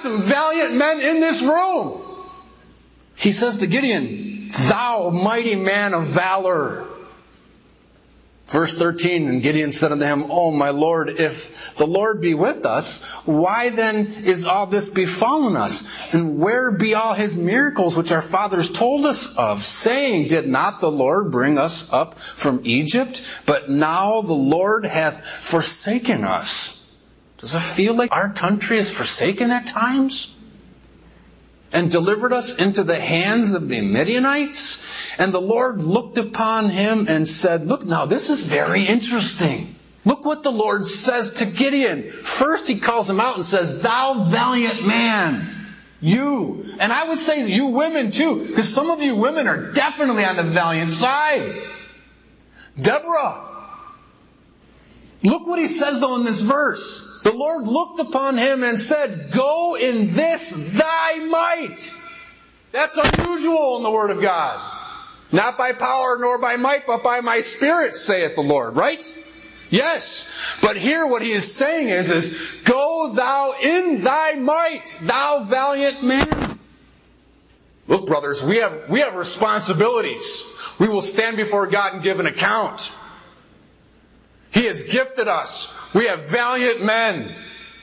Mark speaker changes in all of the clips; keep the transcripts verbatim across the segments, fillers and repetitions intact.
Speaker 1: some valiant men in this room. He says to Gideon, thou mighty man of valor. Verse thirteen, and Gideon said unto him, O my Lord, if the Lord be with us, why then is all this befallen us? And where be all his miracles which our fathers told us of, saying, did not the Lord bring us up from Egypt? But now the Lord hath forsaken us. Does it feel like our country is forsaken at times? And delivered us into the hands of the Midianites. And the Lord looked upon him and said, look, now this is very interesting. Look what the Lord says to Gideon. First he calls him out and says, thou valiant man, you. And I would say you women too, because some of you women are definitely on the valiant side. Deborah. Look what he says though in this verse. The Lord looked upon him and said, go in this thy might. That's unusual in the Word of God. Not by power nor by might, but by my Spirit, saith the Lord. Right? Yes. But here what he is saying is, is go thou in thy might, thou valiant man. Look, brothers, we have, we have responsibilities. We will stand before God and give an account. He has gifted us. We have valiant men.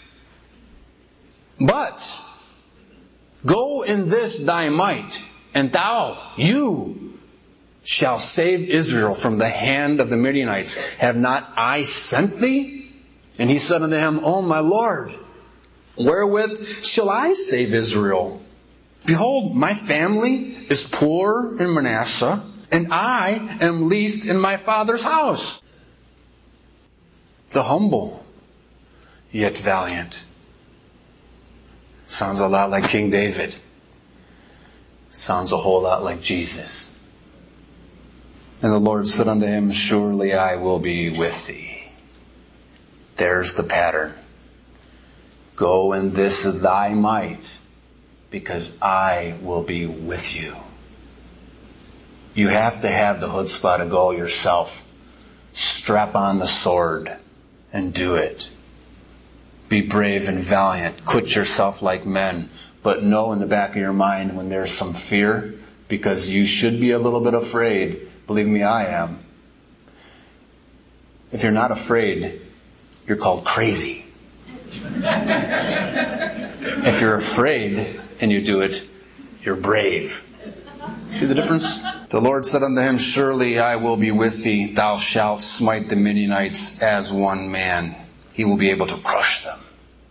Speaker 1: But go in this thy might, and thou, you, shall save Israel from the hand of the Midianites. Have not I sent thee? And he said unto him, O my Lord, wherewith shall I save Israel? Behold, my family is poor in Manasseh, and I am least in my father's house. The humble, yet valiant. Sounds a lot like King David. Sounds a whole lot like Jesus. And the Lord said unto him, surely I will be with thee. There's the pattern. Go in this thy might, because I will be with you. You have to have the chutzpah to go yourself. Strap on the sword and do it. Be brave and valiant. Quit yourself like men. But know in the back of your mind when there's some fear, because you should be a little bit afraid. Believe me, I am. If you're not afraid, you're called crazy. If you're afraid and you do it, you're brave. See the difference? The Lord said unto him, surely I will be with thee. Thou shalt smite the Midianites as one man. He will be able to crush them.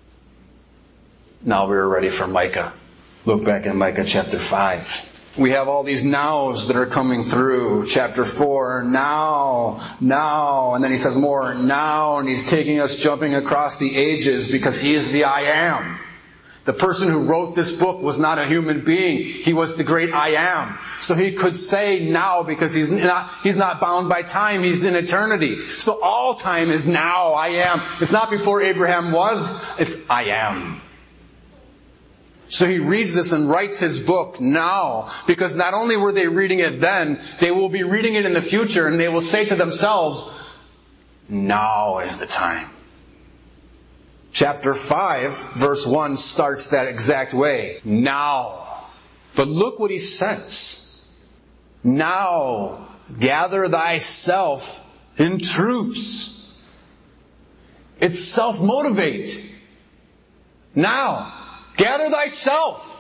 Speaker 1: Now we're ready for Micah. Look back in Micah chapter five. We have all these nows that are coming through. Chapter four, now, now. And then he says more, now. And he's taking us jumping across the ages because he is the I am. The person who wrote this book was not a human being. He was the great I am. So he could say now because he's not, he's not bound by time. He's in eternity. So all time is now. I am. It's not before Abraham was. It's I am. So he reads this and writes his book now, because not only were they reading it then, they will be reading it in the future, and they will say to themselves, now is the time. Chapter five, verse one starts that exact way. Now. But look what he says. Now gather thyself in troops. It's self-motivate. Now. Gather thyself.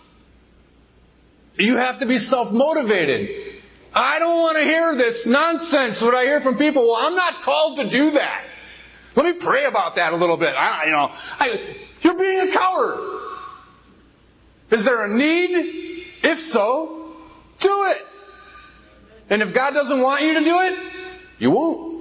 Speaker 1: You have to be self-motivated. I don't want to hear this nonsense, what I hear from people. Well, I'm not called to do that. Let me pray about that a little bit. I, you know, I, you're being a coward. Is there a need? If so, do it. And if God doesn't want you to do it, you won't.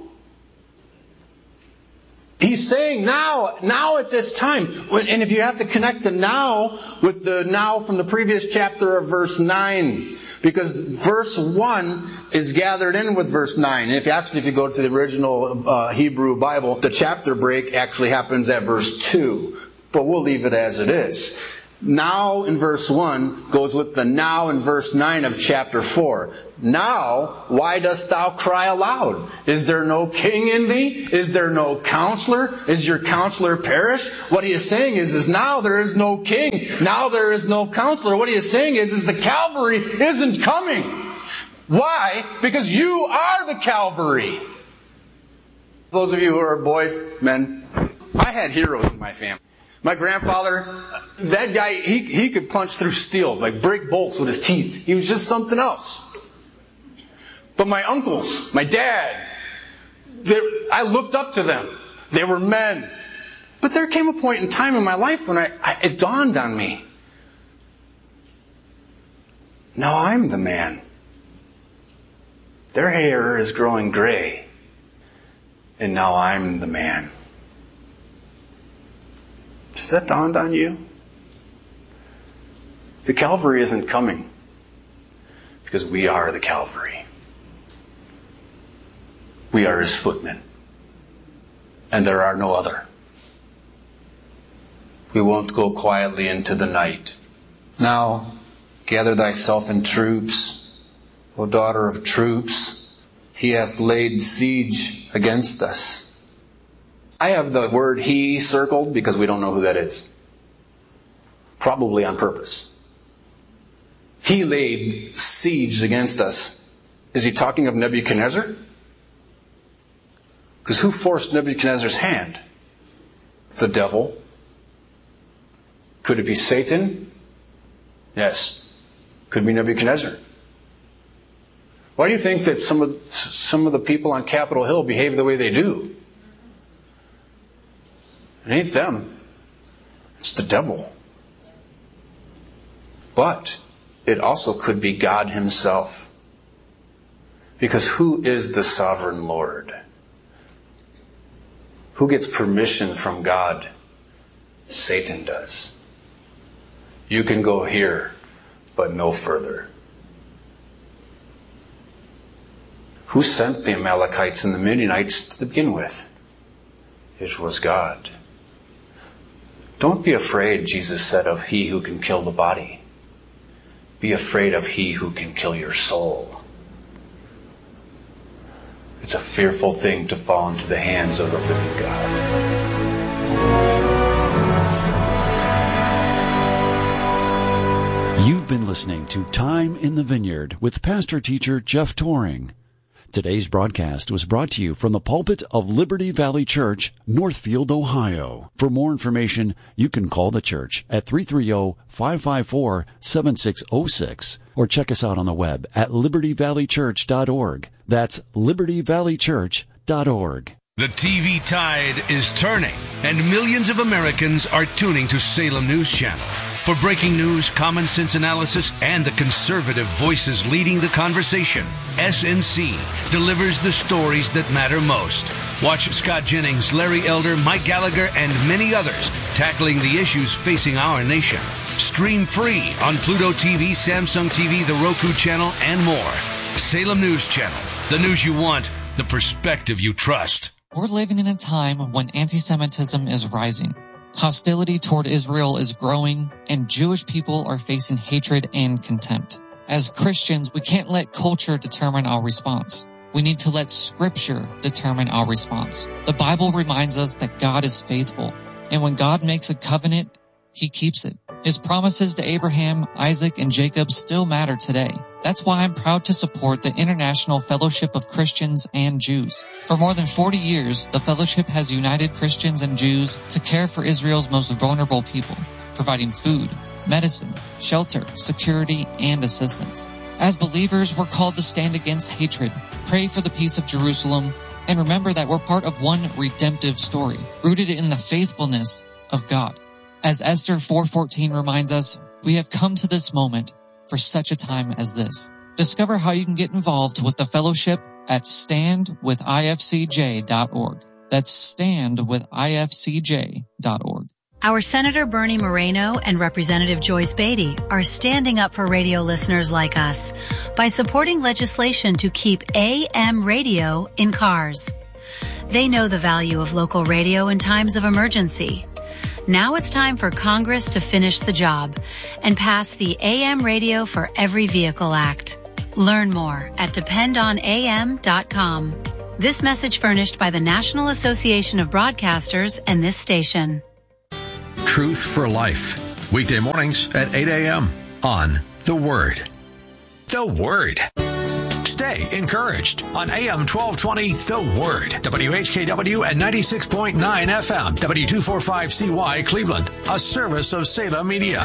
Speaker 1: He's saying now, now at this time. And if you have to connect the now with the now from the previous chapter of verse nine. Because verse one is gathered in with verse nine. And if you actually, if you go to the original uh, Hebrew Bible, the chapter break actually happens at verse two. But we'll leave it as it is. now in verse one goes with the now in verse nine of chapter four. Now, why dost thou cry aloud? Is there no king in thee? Is there no counselor? Is your counselor perished? What he is saying is, is now there is no king. Now there is no counselor. What he is saying is, is the Calvary isn't coming. Why? Because you are the Calvary. Those of you who are boys, men, I had heroes in my family. My grandfather, that guy, he, he could punch through steel, like break bolts with his teeth. He was just something else. But my uncles, my dad, I looked up to them. They were men. But there came a point in time in my life when I, I, it dawned on me. Now I'm the man. Their hair is growing gray. And now I'm the man. Has that dawned on you? The Calvary isn't coming because we are the Calvary. We are His footmen. And there are no other. We won't go quietly into the night. Now, gather thyself in troops, O daughter of troops. He hath laid siege against us. I have the word he circled because we don't know who that is. Probably on purpose. He laid siege against us. Is he talking of Nebuchadnezzar? Because who forced Nebuchadnezzar's hand? The devil. Could it be Satan? Yes. Could be Nebuchadnezzar. Why do you think that some of some of the people on Capitol Hill behave the way they do? It ain't them. It's the devil. But it also could be God Himself. Because who is the sovereign Lord? Who gets permission from God? Satan does. You can go here, but no further. Who sent the Amalekites and the Midianites to begin with? It was God. Don't be afraid, Jesus said, of he who can kill the body. Be afraid of he who can kill your soul. It's a fearful thing to fall into the hands of the living God.
Speaker 2: You've been listening to Time in the Vineyard with pastor-teacher Jeff Toring. Today's broadcast was brought to you from the pulpit of Liberty Valley Church, Northfield, Ohio. For more information, you can call the church at three three zero, five five four, seven six zero six or check us out on the web at liberty valley church dot org. That's liberty valley church dot org.
Speaker 3: The T V tide is turning, and millions of Americans are tuning to Salem News Channel. For breaking news, common sense analysis, and the conservative voices leading the conversation, S N C delivers the stories that matter most. Watch Scott Jennings, Larry Elder, Mike Gallagher, and many others tackling the issues facing our nation. Stream free on Pluto T V, Samsung T V, the Roku channel, and more. Salem News Channel. The news you want, the perspective you trust.
Speaker 4: We're living in a time when anti-Semitism is rising. Hostility toward Israel is growing, and Jewish people are facing hatred and contempt. As Christians, we can't let culture determine our response. We need to let Scripture determine our response. The Bible reminds us that God is faithful, and when God makes a covenant, He keeps it. His promises to Abraham, Isaac, and Jacob still matter today. That's why I'm proud to support the International Fellowship of Christians and Jews. For more than forty years, the fellowship has united Christians and Jews to care for Israel's most vulnerable people, providing food, medicine, shelter, security, and assistance. As believers, we're called to stand against hatred, pray for the peace of Jerusalem, and remember that we're part of one redemptive story, rooted in the faithfulness of God. As Esther four fourteen reminds us, we have come to this moment for such a time as this. Discover how you can get involved with the fellowship at stand with I F C J dot org. That's stand with I F C J dot org.
Speaker 5: Our Senator Bernie Moreno and Representative Joyce Beatty are standing up for radio listeners like us by supporting legislation to keep A M radio in cars. They know the value of local radio in times of emergency. Now it's time for Congress to finish the job and pass the A M Radio for Every Vehicle Act. Learn more at depend on A M dot com. This message furnished by the National Association of Broadcasters and this station.
Speaker 6: Truth for Life. Weekday mornings at eight a.m. on The Word. The Word. Stay encouraged on A M twelve twenty, The Word. W H K W and ninety-six point nine F M. W two forty-five C Y Cleveland. A service of Salem Media.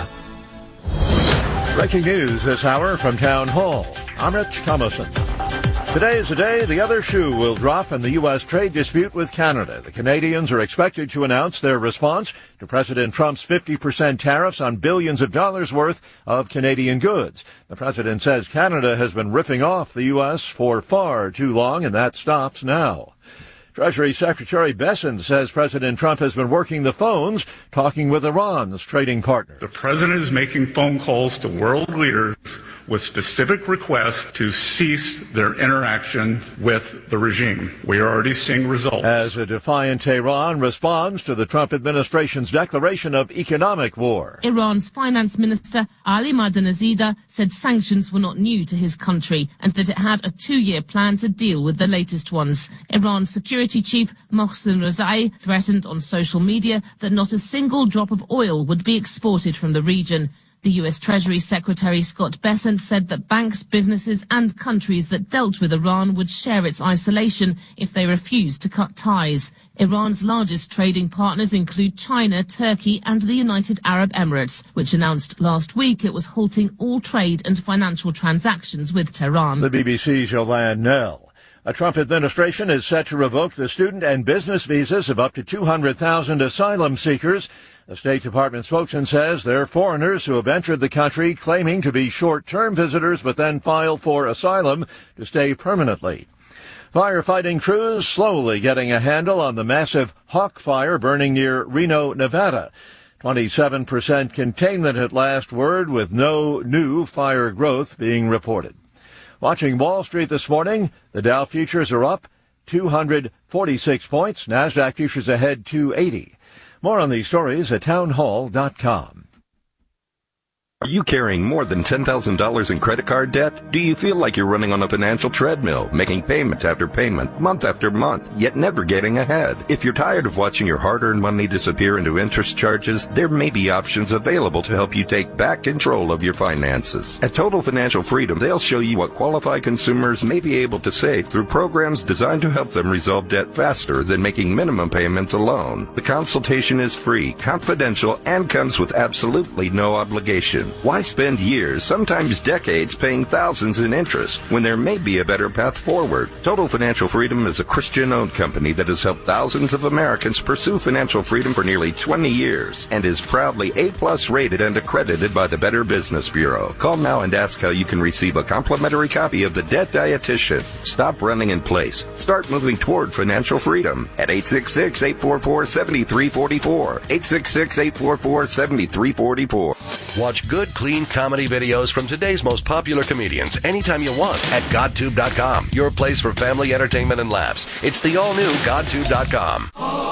Speaker 7: Breaking news this hour from Town Hall. I'm Rich Thomason. Today is the day the other shoe will drop in the U S trade dispute with Canada. The Canadians are expected to announce their response to President Trump's fifty percent tariffs on billions of dollars worth of Canadian goods. The president says Canada has been ripping off the U S for far too long, and that stops now. Treasury Secretary Bessent says President Trump has been working the phones, talking with Iran's trading partner.
Speaker 8: The president is making phone calls to world leaders with specific requests to cease their interaction with the regime. We are already seeing results.
Speaker 7: As a defiant Tehran responds to the Trump administration's declaration of economic war.
Speaker 9: Iran's finance minister, Ali Madanazadeh, said sanctions were not new to his country and that it had a two-year plan to deal with the latest ones. Iran's security chief, Mohsen Rezai, threatened on social media that not a single drop of oil would be exported from the region. The U S Treasury Secretary Scott Bessent said that banks, businesses and countries that dealt with Iran would share its isolation if they refused to cut ties. Iran's largest trading partners include China, Turkey and the United Arab Emirates, which announced last week it was halting all trade and financial transactions with Tehran.
Speaker 7: The B B C's Yolande Nell. A Trump administration is set to revoke the student and business visas of up to two hundred thousand asylum seekers. A State Department spokesman says they're foreigners who have entered the country claiming to be short-term visitors but then file for asylum to stay permanently. Firefighting crews slowly getting a handle on the massive Hawk Fire burning near Reno, Nevada. twenty-seven percent containment at last word, with no new fire growth being reported. Watching Wall Street this morning, the Dow futures are up two hundred forty-six points. NASDAQ futures ahead two eighty. More on these stories at town hall dot com.
Speaker 10: Are you carrying more than ten thousand dollars in credit card debt? Do you feel like you're running on a financial treadmill, making payment after payment, month after month, yet never getting ahead? If you're tired of watching your hard-earned money disappear into interest charges, there may be options available to help you take back control of your finances. At Total Financial Freedom, they'll show you what qualified consumers may be able to save through programs designed to help them resolve debt faster than making minimum payments alone. The consultation is free, confidential, and comes with absolutely no obligation. Why spend years, sometimes decades, paying thousands in interest when there may be a better path forward? Total Financial Freedom is a Christian-owned company that has helped thousands of Americans pursue financial freedom for nearly twenty years and is proudly A-plus rated and accredited by the Better Business Bureau. Call now and ask how you can receive a complimentary copy of The Debt Dietitian. Stop running in place. Start moving toward financial freedom at eight six six, eight four four, seven three four four. eight six six, eight four four, seven three four four.
Speaker 11: Watch good, clean comedy videos from today's most popular comedians anytime you want at godtube dot com. Your place for family entertainment and laughs. It's the all-new godtube dot com.